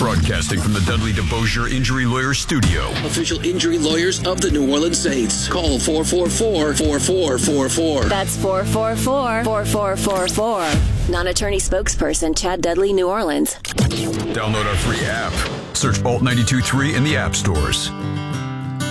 Broadcasting from the Dudley DeBosier Injury Lawyers Studio. Official injury lawyers of the New Orleans Saints. Call 444-4444. That's 444-4444. Non-attorney spokesperson Chad Dudley, New Orleans. Download our free app. Search Alt 92.3 in the app stores.